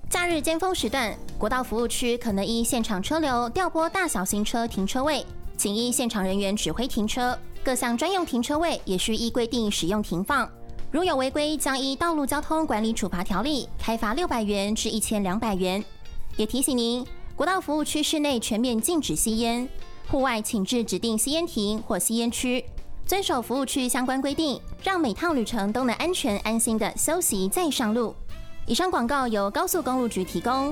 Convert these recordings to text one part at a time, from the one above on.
假日尖峰时段，国道服务区可能依现场车流调拨大小型车停车位，请依现场人员指挥停车。各项专用停车位也需依规定使用停放。如有违规，将依《道路交通管理处罚条例》开罚600元至1200元。也提醒您，国道服务区室内全面禁止吸烟，户外请至指定吸烟亭或吸烟区，遵守服务区相关规定，让每趟旅程都能安全安心的休息再上路。以上广告由高速公路局提供。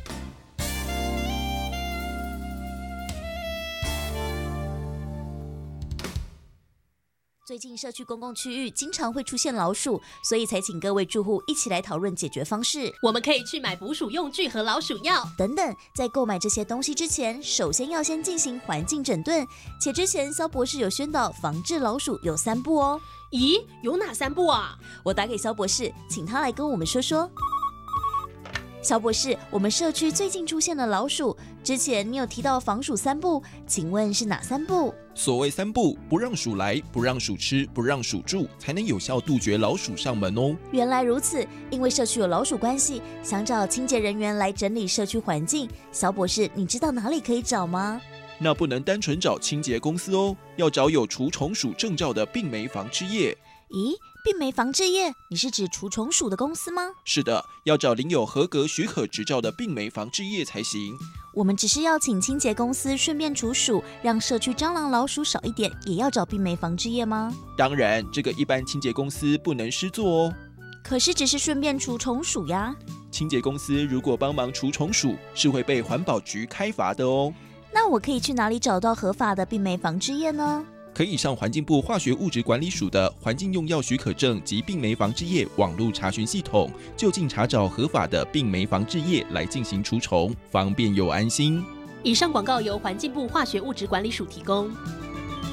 最近社区公共区域经常会出现老鼠，所以才请各位住户一起来讨论解决方式。 我们可以去买捕鼠用具和老鼠药等等。在购买这些东西之前，首先要先进行环境整顿。且之前肖博士有宣导防治老鼠有3步哦。 咦，有哪3步啊？ 我打给肖博士，请他来跟我们说说。肖博士，我们社区最近出现了老鼠，之前你有提到防鼠3步，请问是哪3步？ 所谓3步，不让鼠来，不让鼠吃，不让鼠住，才能有效杜绝老鼠上门哦。 原来如此，因为社区有老鼠关系，想找清洁人员来整理社区环境。肖博士，你知道哪里可以找吗？ 那不能单纯找清洁公司哦，要找有除虫鼠证照的病媒防治业。 咦，病媒防治业，你是指除虫鼠的公司吗？ 是的，要找领有合格许可执照的病媒防治业才行。 我们只是要请清洁公司顺便除鼠，让社区蟑螂老鼠少一点，也要找病媒防治业吗？ 当然，这个一般清洁公司不能施作哦。 可是只是顺便除虫鼠呀。 清洁公司如果帮忙除虫鼠，是会被环保局开罚的哦。 那我可以去哪里找到合法的病媒防治业呢？ 可以上环境部化学物质管理署的环境用药许可证及病媒防治业网络查询系统，就近查找合法的病媒防治业来进行除虫，方便又安心。 以上广告由环境部化学物质管理署提供。